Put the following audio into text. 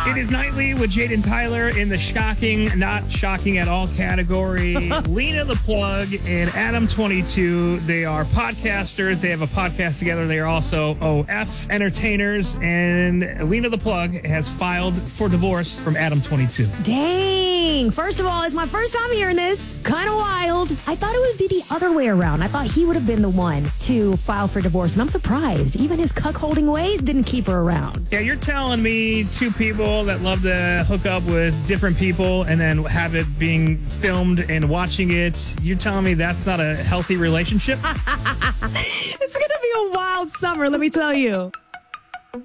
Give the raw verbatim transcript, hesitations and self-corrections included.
It is Nightly with Jade and Tyler in the shocking, not shocking at all category. Lena the Plug and Adam twenty-two. They are podcasters. They have a podcast together. They are also O F entertainers. And Lena the Plug has filed for divorce from Adam twenty-two. Dang. First of all, it's my first time hearing this. Kind of wild. I thought it would be the other way around. I thought he would have been the one to file for divorce. And I'm surprised. Even his cuckolding ways didn't keep her around. Yeah, you're telling me two people that love to hook up with different people and then have it being filmed and watching it. You're telling me that's not a healthy relationship? It's going to be a wild summer, let me tell you.